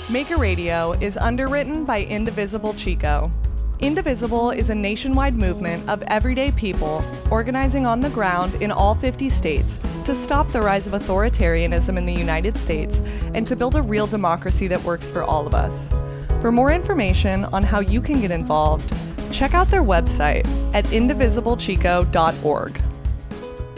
Maker Radio is underwritten by Indivisible Chico. Indivisible is a nationwide movement of everyday people organizing on the ground in all 50 states to stop the rise of authoritarianism in the United States and to build a real democracy that works for all of us. For more information on how you can get involved, check out their website at indivisiblechico.org.